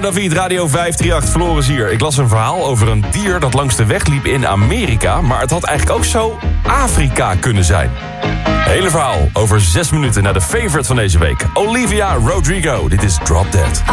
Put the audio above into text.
David, Radio 538, Floris hier. Ik las een verhaal over een dier dat langs de weg liep in Amerika... maar het had eigenlijk ook zo Afrika kunnen zijn. Hele verhaal over 6 minuten naar de favorite van deze week. Olivia Rodrigo, dit is Drop Dead.